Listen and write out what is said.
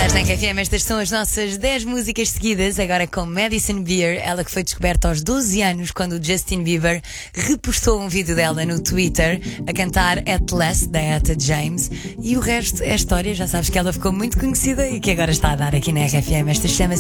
Estás na RFM, estas são as nossas 10 músicas seguidas, agora com Madison Beer, ela que foi descoberta aos 12 anos quando o Justin Bieber repostou um vídeo dela no Twitter a cantar At Last, da Etta James, e o resto é história, já sabes que ela ficou muito conhecida e que agora está a dar aqui na RFM. Esta chama-se